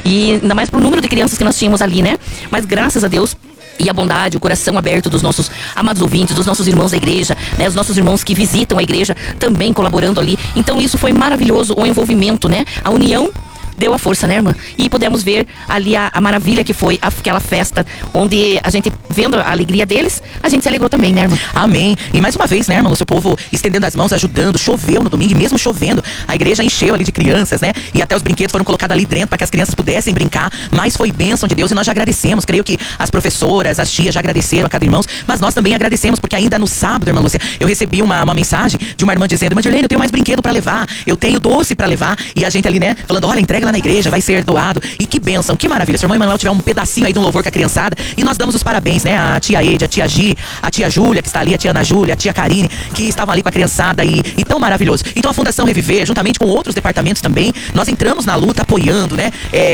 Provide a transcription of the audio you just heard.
E ainda mais pro número de crianças que nós tínhamos ali, né? Mas graças a Deus, e a bondade, o coração aberto dos nossos amados ouvintes, dos nossos irmãos da igreja, né? Os nossos irmãos que visitam a igreja também colaborando ali. Então isso foi maravilhoso, o envolvimento, né? A união deu a força, né, irmã? E pudemos ver ali a maravilha que foi aquela festa, onde a gente, vendo a alegria deles, a gente se alegrou também, né, irmã? Amém. E mais uma vez, né, irmão, o seu povo estendendo as mãos, ajudando, choveu no domingo, e mesmo chovendo, a igreja encheu ali de crianças, né? E até os brinquedos foram colocados ali dentro para que as crianças pudessem brincar, mas foi bênção de Deus e nós já agradecemos. Creio que as professoras, as tias já agradeceram a cada irmão, mas nós também agradecemos, porque ainda no sábado, irmã Lúcia, eu recebi uma mensagem de uma irmã dizendo: irmã Dirlene, eu tenho mais brinquedo para levar, eu tenho doce para levar, e a gente ali, né, falando: olha, entrega lá na igreja, vai ser doado. E que bênção, que maravilha. Se o irmão Emanuel tiver um pedacinho aí de um louvor com a criançada, e nós damos os parabéns, né? A tia Eide, a tia Gi, a tia Júlia, que está ali, a tia Ana Júlia, a tia Karine, que estavam ali com a criançada, e tão maravilhoso. Então a Fundação Reviver, juntamente com outros departamentos também, nós entramos na luta apoiando, né?